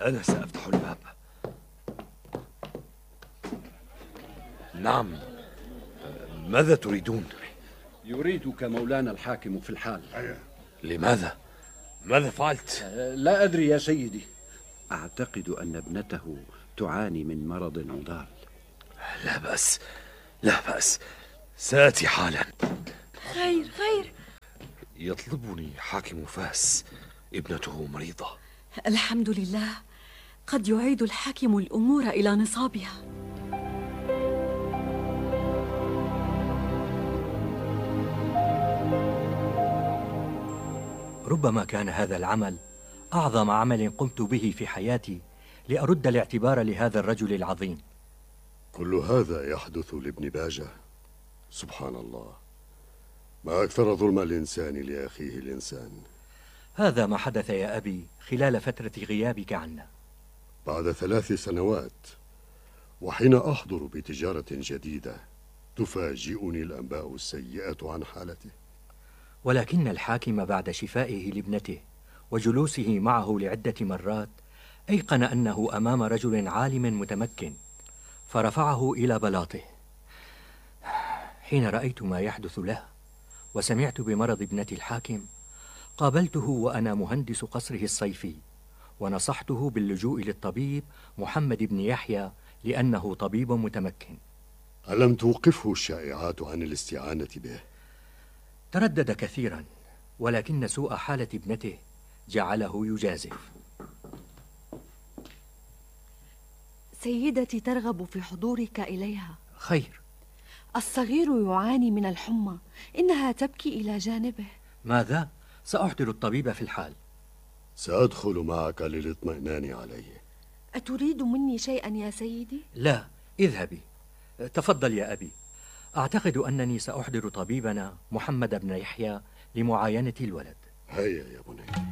أنا سأفتح الباب. نعم، ماذا تريدون؟ يريدك مولانا الحاكم في الحال. لماذا؟ ماذا فعلت؟ لا أدري يا سيدي. أعتقد أن ابنته تعاني من مرض عضال. لا بأس، لا بأس، سآتي حالا. خير خير. يطلبني حاكم فاس، ابنته مريضة. الحمد لله، قد يعيد الحاكم الأمور إلى نصابها. ربما كان هذا العمل أعظم عمل قمت به في حياتي لأرد الاعتبار لهذا الرجل العظيم. كل هذا يحدث لابن باجة؟ سبحان الله، ما أكثر ظلم الإنسان لأخيه الإنسان. هذا ما حدث يا أبي خلال فترة غيابك عنا. بعد 3 سنوات وحين أحضر بتجارة جديدة تفاجئني الأنباء السيئة عن حالته. ولكن الحاكم بعد شفائه لابنته وجلوسه معه لعدة مرات أيقن أنه أمام رجل عالم متمكن، فرفعه إلى بلاطه. حين رأيت ما يحدث له وسمعت بمرض ابنة الحاكم، قابلته وأنا مهندس قصره الصيفي، ونصحته باللجوء للطبيب محمد بن يحيى لأنه طبيب متمكن. ألم توقفه الشائعات عن الاستعانة به؟ تردد كثيرا، ولكن سوء حالة ابنته جعله يجازف. سيدتي ترغب في حضورك إليها. خير. الصغير يعاني من الحمى، إنها تبكي إلى جانبه. ماذا؟ سأحضر الطبيب في الحال. سأدخل معك للاطمئنان عليه. أتريد مني شيئا يا سيدي؟ لا، اذهبي. تفضل يا أبي. أعتقد أنني سأحضر طبيبنا محمد بن يحيى لمعاينة الولد. هيا يا بني.